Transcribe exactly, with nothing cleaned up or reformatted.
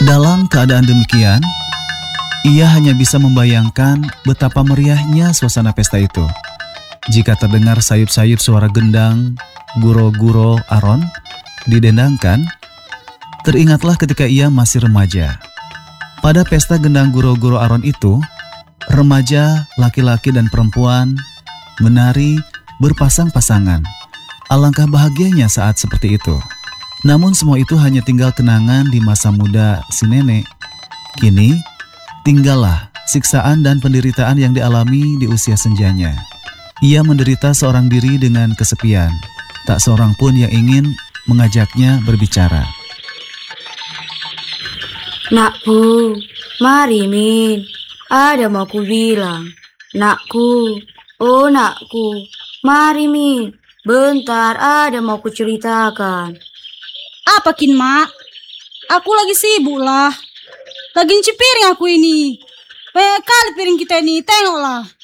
Dalam keadaan demikian, ia hanya bisa membayangkan betapa meriahnya suasana pesta itu. Jika terdengar sayup-sayup suara gendang, guro-guro Aron didendangkan, teringatlah ketika ia masih remaja. Pada pesta gendang guro-guro Aron itu, remaja, laki-laki dan perempuan menari berpasang-pasangan. Alangkah bahagianya saat seperti itu. Namun semua itu hanya tinggal kenangan di masa muda si nenek. Kini, tinggallah siksaan dan penderitaan yang dialami di usia senjanya. Ia menderita seorang diri dengan kesepian. Tak seorang pun yang ingin mengajaknya berbicara. Nakku, mari Min. Ada mau ku bilang. Nakku, oh nakku, mari Min. Bentar, ada mau ku ceritakan. Apa kin, Mak? Aku lagi sibuk lah. Lagi nyuci piring aku ini. Banyak kali piring kita ini, tengoklah.